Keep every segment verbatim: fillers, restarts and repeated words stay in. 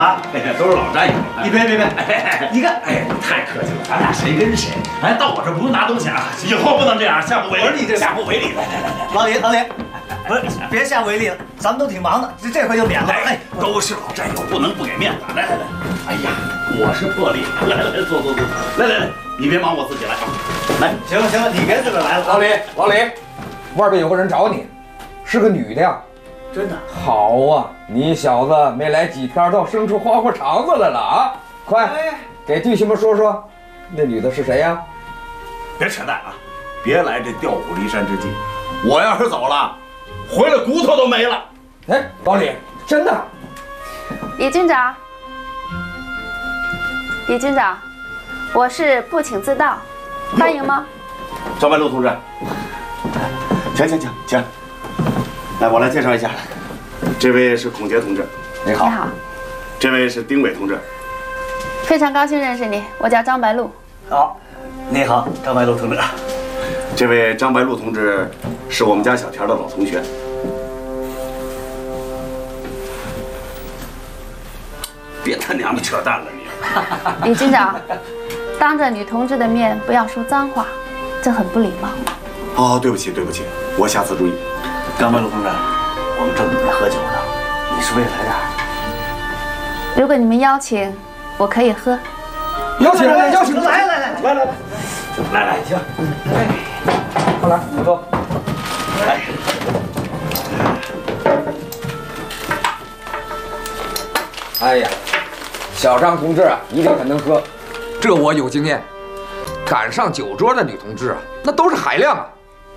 啊，都是老战友。 你别别别，你看， 哎，太客气了，咱俩谁跟谁？哎，到我这不用拿东西啊，以后不能这样，下不为例。 不是你这下不为例。来来来来， 老李老李，不是别下为例了，咱们都挺忙的，这这回就免了。 哎，都是老战友，不能不给面子。来来来，哎呀，我是破例。来来来，坐坐坐。来来来，你别忙，我自己来啊。来， 行了行了，你别自个儿来了。 老李老李，外边有个人找你，是个女的呀。 真的好啊！你小子没来几天，倒生出花花肠子来了啊！快，给弟兄们说说，那女的是谁呀？ 别扯淡啊！别来这调虎离山之计。我要是走了，回来骨头都没了。 哎，老李，真的？ 李军长，李军长，我是不请自到，欢迎吗？ 张白露同志，请请请请。 来，我来介绍一下，这位是孔杰同志， 你好。 你好， 这位是丁伟同志。 非常高兴认识你，我叫张白露。 好，你好，张白露同志。 这位张白露同志是我们家小田的老同学。别他娘的扯淡了你！ 李军长，当着女同志的面不要说脏话，这很不礼貌。 哦，对不起对不起，我下次注意。 张白露同志，我们正准备喝酒呢，你是不是也来点儿？ 如果你们邀请，我可以喝。 邀请来，邀请来来来来来来来， 来来，行， 快来，我走。 来。 哎呀，小张同志啊，一定很能喝，这我有经验。赶上酒桌的女同志啊，那都是海量啊。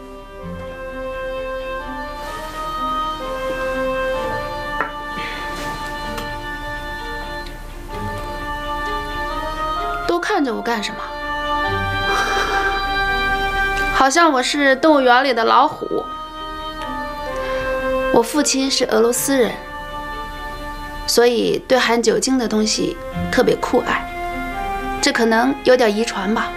都看着我干什么？好像我是动物园里的老虎。我父亲是俄罗斯人，所以对含酒精的东西特别酷爱，这可能有点遗传吧。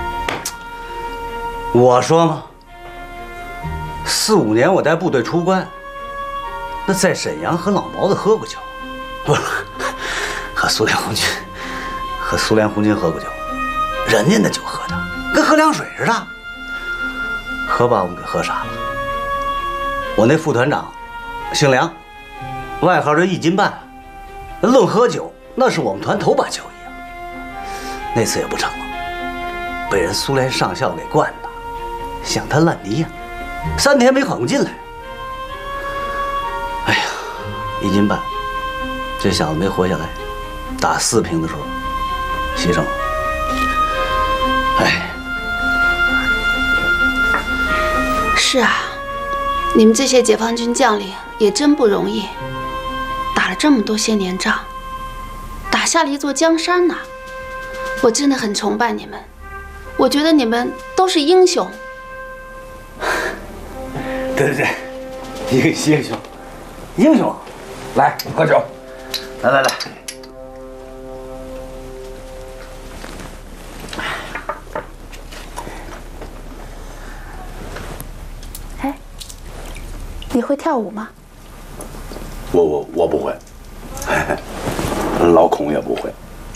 我说嘛，四五年我带部队出关，那在沈阳和老毛子喝过酒，不是和苏联红军。 和苏联红军喝过酒，人家那酒喝的跟喝凉水似的，可把我们给喝傻了。我那副团长姓梁，外号叫一斤半，论喝酒那是我们团头把交椅啊。那次也不成了，被人苏联上校给灌的，像滩烂泥呀，三天没缓过劲来。哎呀，一斤半，这小子没活下来，打四瓶的时候。 牺牲了，哎， 是啊，你们这些解放军将领也真不容易，打了这么多些年仗，打下了一座江山呐！我真的很崇拜你们，我觉得你们都是英雄。 对对对，英英雄，英雄， 来喝酒， 来来来。 你会跳舞吗？ 我我我不会，老孔也不会，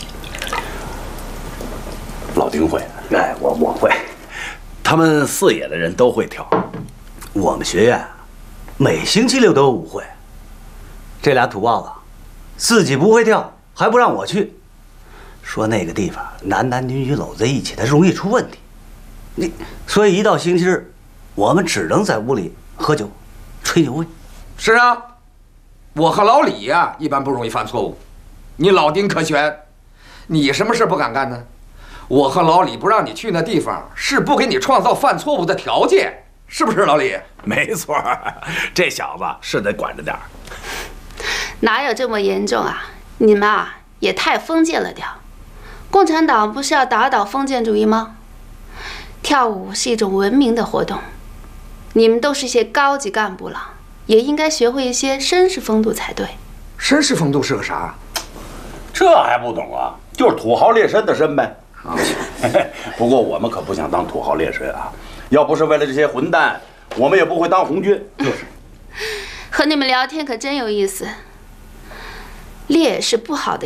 老丁会， 哎，我我会， 他们四野的人都会跳。 我们学院每星期六都有舞会，这俩土包子自己不会跳，还不让我去，说那个地方男男女女搂在一起，它容易出问题。你所以一到星期日，我们只能在屋里喝酒。 吹牛会， 是啊，我和老李呀、啊，一般不容易犯错误。你老丁可全，你什么事不敢干呢？我和老李不让你去那地方，是不给你创造犯错误的条件，是不是老李？ 没错，这小子是得管着点儿。 哪有这么严重啊？你们啊也太封建了点儿。共产党不是要打倒封建主义吗？跳舞是一种文明的活动。 你们都是些高级干部了，也应该学会一些绅士风度才对。 绅士风度是个啥？ 这还不懂啊？就是土豪劣绅的绅呗。啊，不过我们可不想当土豪劣绅啊！要不是为了这些混蛋，我们也不会当红军。就是， 和你们聊天可真有意思。劣是不好的